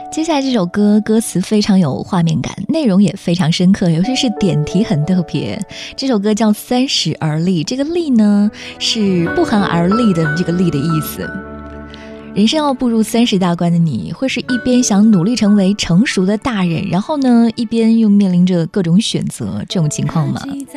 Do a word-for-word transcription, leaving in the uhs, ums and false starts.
接下来这首歌歌词非常有画面感，内容也非常深刻，尤其是点题很特别。这首歌叫三十而立，这个立呢是不寒而栗的这个立的意思。人生要步入三十大关的你，会是一边想努力成为成熟的大人，然后呢一边又面临着各种选择，这种情况吗？